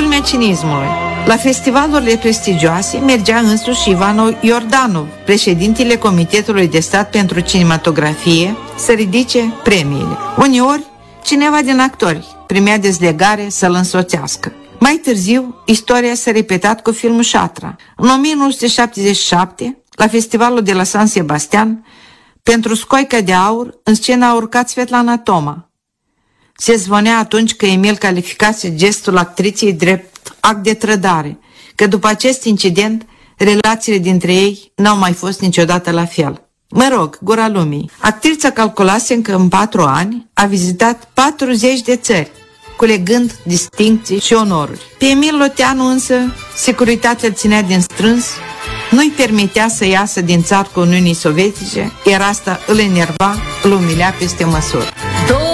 culmea cinismului. La festivalurile prestigioase mergea însuși Ivan Iordanov, președintele Comitetului de Stat pentru Cinematografie, să ridice premiile. Uneori, cineva din actori primea dezlegare să-l însoțească. Mai târziu, istoria s-a repetat cu filmul Șatra. În 1977, la festivalul de la San Sebastian, pentru Scoica de Aur, în scenă a urcat Svetlana Toma. Se zvonea atunci că Emil calificase gestul actriței drept act de trădare, că după acest incident, relațiile dintre ei n-au mai fost niciodată la fel. Mă rog, gura lumii. Actrița calculase că în 4 ani a vizitat 40 de țări, culegând distincții și onoruri. Pe Emil Loteanu însă, securitatea îl ținea din strâns, nu-i permitea să iasă din țarcul Uniunii Sovietice, iar asta îl enerva, îl umilea peste măsură.